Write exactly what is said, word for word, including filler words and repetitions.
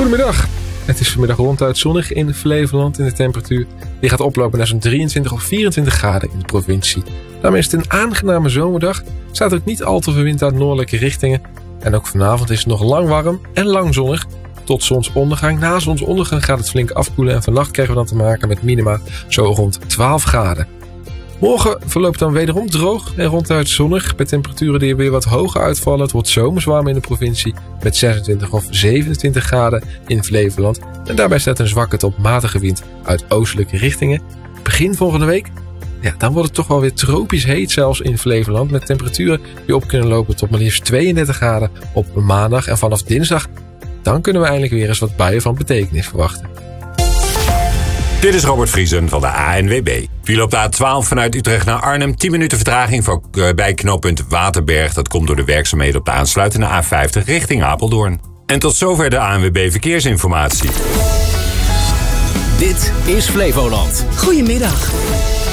Goedemiddag. Het is vanmiddag ronduit zonnig in Flevoland en de temperatuur die gaat oplopen naar zo'n drieëntwintig of vierentwintig graden in de provincie. Daarmee is het een aangename zomerdag. Staat ook niet al te veel wind uit noordelijke richtingen. En ook vanavond is het nog lang warm en lang zonnig. Tot zonsondergang. Na zonsondergang gaat het flink afkoelen en vannacht krijgen we dan te maken met minima zo rond twaalf graden. Morgen verloopt dan wederom droog en ronduit zonnig. Met temperaturen die weer wat hoger uitvallen. Het wordt zomers warm in de provincie met zesentwintig of zevenentwintig graden in Flevoland. En daarbij staat een zwakke tot matige wind uit oostelijke richtingen. Begin volgende week, ja, dan wordt het toch wel weer tropisch heet zelfs in Flevoland. Met temperaturen die op kunnen lopen tot maar liefst tweeëndertig graden op maandag. En vanaf dinsdag, dan kunnen we eindelijk weer eens wat buien van betekenis verwachten. Dit is Robert Vriesen van de A N W B. Viel op de A twaalf vanuit Utrecht naar Arnhem. tien minuten vertraging voor, uh, bij knooppunt Waterberg. Dat komt door de werkzaamheden op de aansluitende A vijftig richting Apeldoorn. En tot zover de A N W B Verkeersinformatie. Dit is Flevoland. Goedemiddag.